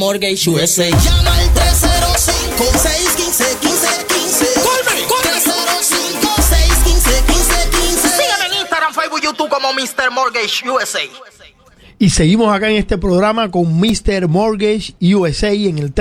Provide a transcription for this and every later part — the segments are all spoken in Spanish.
Mortgage USA. Llama al 305-615-1515. ¡Colme! 305-615-1515. Sígueme en Instagram, Facebook, YouTube como Mr. Mortgage USA. Y seguimos acá en este programa con Mr. Mortgage USA en el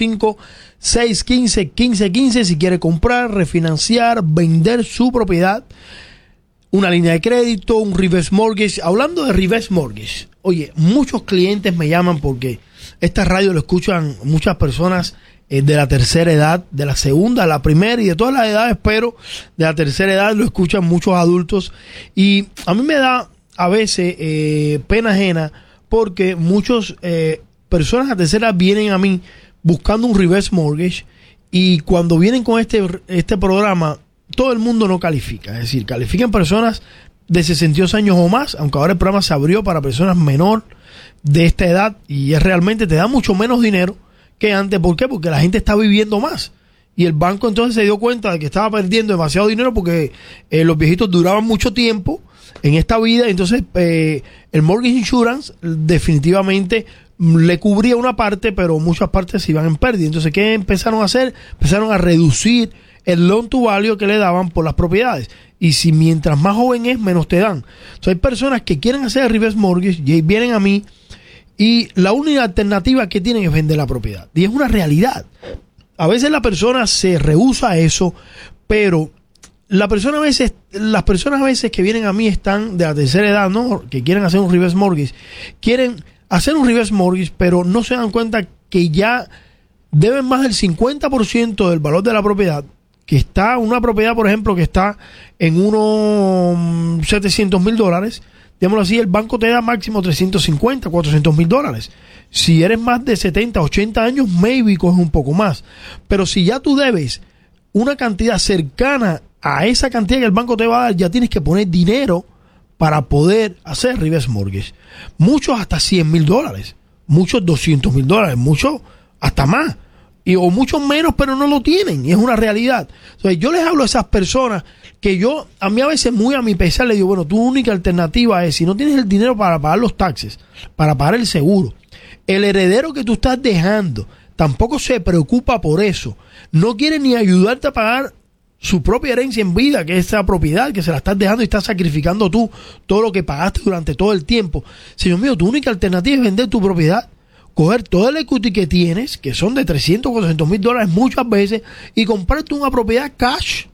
305-615-1515. Si quiere comprar, refinanciar, vender su propiedad, una línea de crédito, un reverse mortgage. Hablando de reverse mortgage, oye, muchos clientes me llaman porque esta radio lo escuchan muchas personas de la tercera edad, de la segunda, la primera y de todas las edades, pero de la tercera edad lo escuchan muchos adultos. Y a mí me da a veces pena ajena porque muchas personas de tercera edad vienen a mí buscando un reverse mortgage y cuando vienen con este programa, todo el mundo no califica. Es decir, califican personas de 62 años o más, aunque ahora el programa se abrió para personas menor de esta edad y es realmente te da mucho menos dinero que antes. ¿Por qué? Porque la gente está viviendo más y el banco entonces se dio cuenta de que estaba perdiendo demasiado dinero porque los viejitos duraban mucho tiempo en esta vida. Entonces el mortgage insurance definitivamente le cubría una parte, pero muchas partes se iban en pérdida. Entonces, ¿qué empezaron a hacer? Empezaron a reducir el loan to value que le daban por las propiedades. Y si mientras más joven es, menos te dan. Entonces, hay personas que quieren hacer reverse mortgage y vienen a mí y la única alternativa que tienen es vender la propiedad. Y es una realidad. A veces la persona se rehúsa a eso, pero las personas a veces que vienen a mí están de la tercera edad, ¿no? Que quieren hacer un reverse mortgage. Quieren hacer un reverse mortgage, pero no se dan cuenta que ya deben más del 50% del valor de la propiedad, que está una propiedad, por ejemplo, que está en unos $700,000, digámoslo así, el banco te da máximo $350,000, $400,000. Si eres más de 70, 80 años, maybe coges un poco más. Pero si ya tú debes una cantidad cercana a esa cantidad que el banco te va a dar, ya tienes que poner dinero para poder hacer reverse mortgage. Muchos hasta $100,000, muchos $200,000, muchos hasta más. O muchos menos, pero no lo tienen, y es una realidad. Entonces, yo les hablo a esas personas que a mí a veces muy a mi pesar le digo, bueno, tu única alternativa es, si no tienes el dinero para pagar los taxes, para pagar el seguro, el heredero que tú estás dejando tampoco se preocupa por eso, no quiere ni ayudarte a pagar su propia herencia en vida, que es esa propiedad que se la estás dejando y estás sacrificando tú todo lo que pagaste durante todo el tiempo. Señor mío, tu única alternativa es vender tu propiedad, coger todo el equity que tienes, que son de $300,000, $400,000 muchas veces, y comprarte una propiedad cash,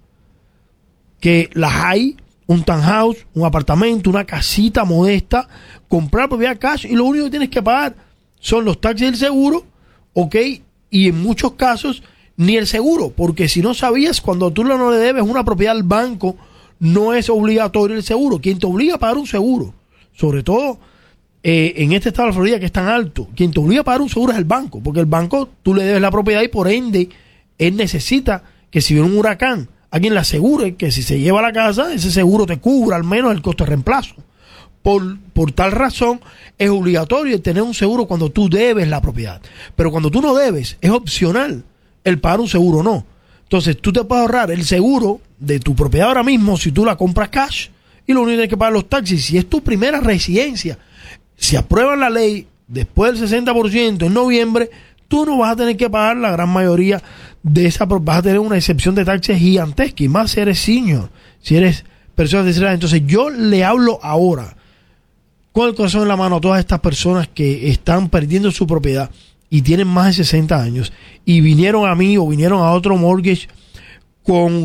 que las hay, un townhouse, un apartamento, una casita modesta, comprar propiedad cash y lo único que tienes que pagar son los taxes y el seguro, ¿ok? Y en muchos casos ni el seguro, porque si no sabías, cuando tú no le debes una propiedad al banco, no es obligatorio el seguro. Quien te obliga a pagar un seguro, sobre todo en este estado de la Florida que es tan alto, quien te obliga a pagar un seguro es el banco, porque el banco tú le debes la propiedad y por ende él necesita que si viene un huracán alguien le asegure que si se lleva la casa ese seguro te cubra al menos el costo de reemplazo. Por tal razón es obligatorio tener un seguro cuando tú debes la propiedad, pero cuando tú no debes es opcional el pagar un seguro o no. Entonces tú te puedes ahorrar el seguro de tu propiedad ahora mismo si tú la compras cash y lo único que tienes que pagar los taxis. Si es tu primera residencia, si aprueban la ley después del 60% en noviembre, tú no vas a tener que pagar la gran mayoría de esa, vas a tener una excepción de taxes gigantesca, y más si eres senior, si eres persona de tercera edad. Entonces yo le hablo ahora con el corazón en la mano a todas estas personas que están perdiendo su propiedad y tienen más de 60 años y vinieron a mí o vinieron a otro mortgage con